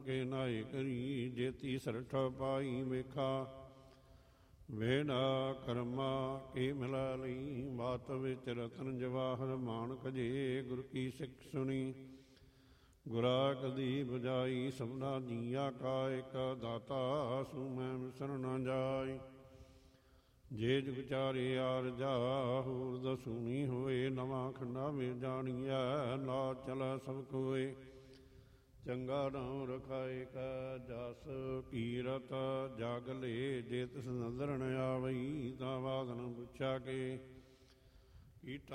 ਕੇ ਨਾਏ ਕਰੀ ਜੇਤੀ ਸਰਠ ਪਾਈ ਵੇਖਾ ਵੇਣਾ ਕਰਮਾ ਕੇ ਮਿਲਾ ਲਈ ਬਾਤ ਵਿੱਚ ਰਤਨ ਜਵਾਹਰ ਮਾਣਕ ਜੇ ਗੁਰ ਕੀ ਸਿੱਖ ਸੁਣੀ ਗੁਰਾ ਕਦੀ ਬਜਾਈ ਸਭਨਾ ਜੀਆ ਕਾ ਇੱਕ ਦਾਤਾ ਸੂ ਮੈਂ ਮਿਸਰ ਨਾ ਜਾਈ ਜੇ ਜੁਗ ਚਾਰੇ ਆਰ ਜਾ ਹੋਰ ਦਸੂਣੀ ਹੋਏ ਨਵਾਂ ਖੰਡਾ ਵਿੱਚ ਜਾਣੀਐ ਨਾ ਚਲੈ ਸਭ ਕੋਏ ਚੰਗਾ ਨਾਮ ਰਖਾਏ ਕਾ ਜਸ ਕੀਰਤ ਜਗ ਲੇ ਜੇ ਤਿਸ ਨਜ਼ਰ ਨ ਆਵਈ ਤਾਂ ਵਾਦਨ ਪੁੱਛਾ ਕੇ